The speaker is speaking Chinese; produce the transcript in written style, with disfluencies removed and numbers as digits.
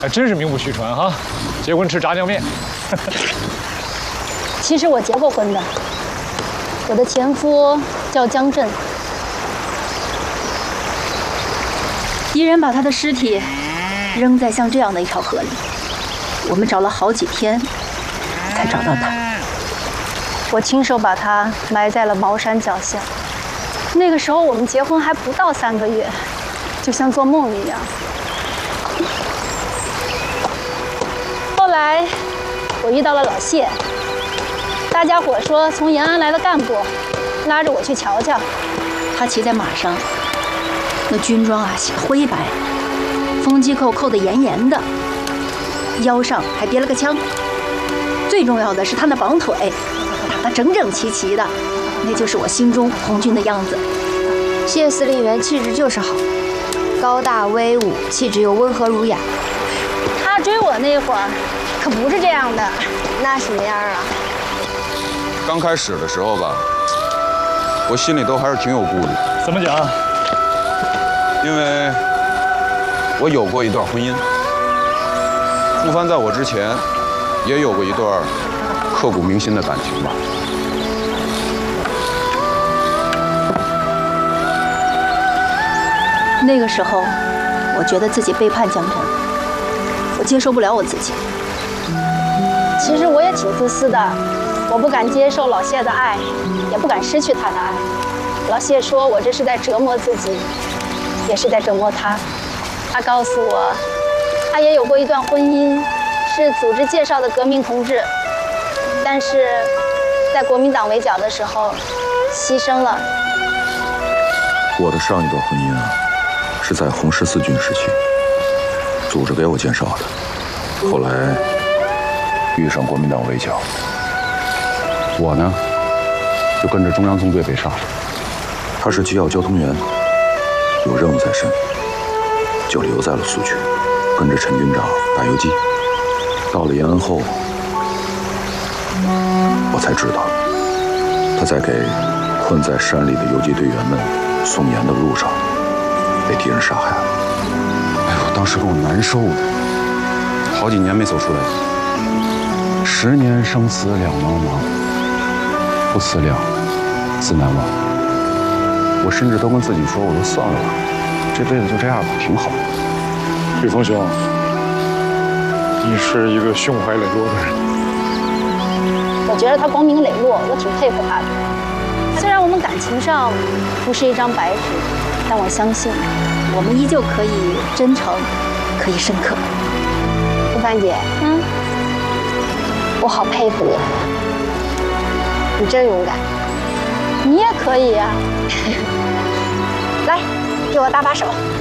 还真是名不虚传哈！结婚吃炸酱面。 其实我结过婚的，我的前夫叫江震。敌人把他的尸体扔在像这样的一条河里，我们找了好几天才找到他。我亲手把他埋在了茅山脚下。那个时候我们结婚还不到3个月，就像做梦一样。后来我遇到了老谢，大家伙说从延安来的干部拉着我去瞧瞧。他骑在马上，那军装啊显灰白，风机扣扣得严严的，腰上还别了个枪。最重要的是他那绑腿打得整整齐齐的，那就是我心中红军的样子。 谢司令员气质就是好，高大威武，气质又温和儒雅。 他追我那会儿可不是这样的。 那什么样啊？ 刚开始的时候吧，我心里都还是挺有顾虑。 怎么讲？ 因为我有过一段婚姻，傅帆在我之前也有过一段刻骨铭心的感情吧。 那个时候，我觉得自己背叛江震，我接受不了我自己。其实我也挺自私的，我不敢接受老谢的爱，也不敢失去他的爱。老谢说我这是在折磨自己，也是在折磨他。他告诉我，他也有过一段婚姻，是组织介绍的革命同志，但是在国民党围剿的时候牺牲了。 我的上一段婚姻啊，是在红14军时期，组织给我介绍的。后来遇上国民党围剿，我呢就跟着中央纵队被杀了。他是机要交通员，有任务在身，就留在了苏区，跟着陈军长打游击。到了延安后，我才知道他在给困在山里的游击队员们送盐的路上被敌人杀害了。哎呦，当时给我难受的，好几年没走出来。10年生死两茫茫，不思量，自难忘。我甚至都跟自己说，我说算了吧，这辈子就这样吧，挺好。 玉峰兄，你是一个胸怀磊落的人。 我觉得他光明磊落，我挺佩服他的。虽然我们感情上不是一张白纸，但我相信我们依旧可以真诚，可以深刻。 吴帆姐，我好佩服你，你真勇敢。 你也可以啊。 来，给我搭把手。